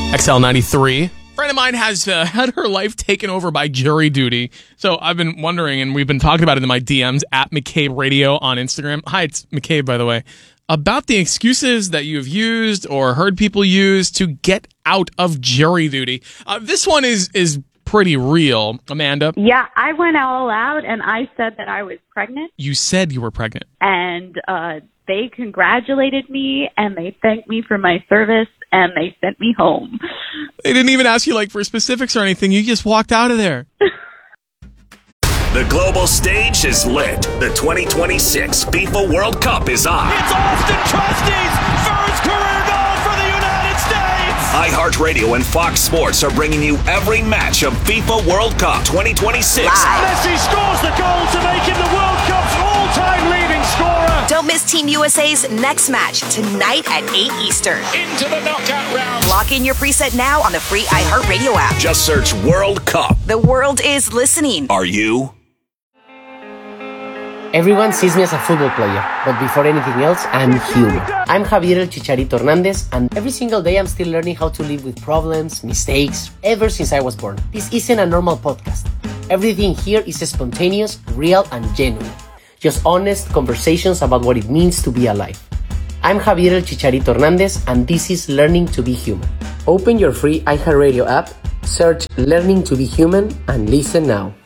XL93. Friend of mine has had her life taken over by jury duty. So I've been wondering, and we've been talking about it in my DMs at McCabe Radio on Instagram. Hi, it's McCabe, by the way. About the excuses that you've used or heard people use to get out of jury duty. This one is pretty real, Amanda. Yeah, I went all out and I said that I was pregnant. You said you were pregnant. And they congratulated me and they thanked me for my service and they sent me home. They didn't even ask you for specifics or anything. You just walked out of there. The global stage is lit. The 2026 FIFA World Cup is on. It's Austin Trusty's first career goal for the United States! iHeartRadio and Fox Sports are bringing you every match of FIFA World Cup 2026. Messi scores the goal to make him the World Cup's all-time leading scorer. Don't miss Team USA's next match tonight at 8 Eastern. Into the knockout round. Lock in your preset now on the free iHeartRadio app. Just search World Cup. The world is listening. Are you? Everyone sees me as a football player, but before anything else, I'm human. I'm Javier El Chicharito Hernandez, and every single day I'm still learning how to live with problems, mistakes, ever since I was born. This isn't a normal podcast. Everything here is spontaneous, real, and genuine. Just honest conversations about what it means to be alive. I'm Javier El Chicharito Hernandez, and this is Learning to be Human. Open your free iHeartRadio app, search Learning to be Human, and listen now.